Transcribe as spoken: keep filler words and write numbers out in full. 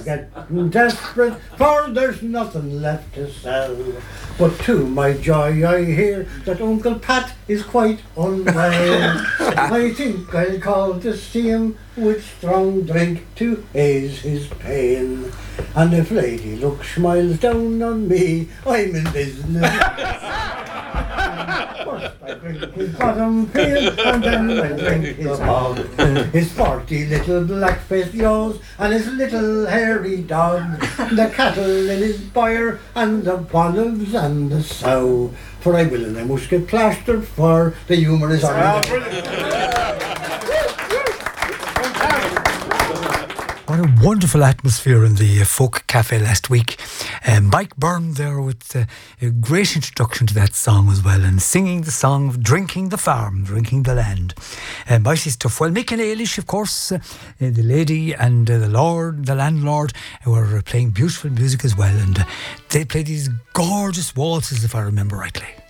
getting desperate, for there's nothing left to sell. But to my joy I hear that Uncle Pat is quite unwell. I think I'll call to see him with strong drink to ease his pain. And if Lady Luck smiles down on me, I'm in business. First I drink his bottom field, and then I drink his hog. His sporty little black-faced yaws, and his little hairy dog. The cattle in his byre, and the bonnets and the sow. For I will and I must get plastered, for the humour is on me. What a wonderful atmosphere in the uh, Folk Cafe last week. Uh, Mike Byrne there with uh, a great introduction to that song as well, and singing the song of Drinking the Farm, Drinking the Land. Uh, mighty stuff. Well, Mick and Eilish, of course, uh, uh, the lady and uh, the lord, the landlord, were uh, playing beautiful music as well, and uh, they played these gorgeous waltzes, if I remember rightly.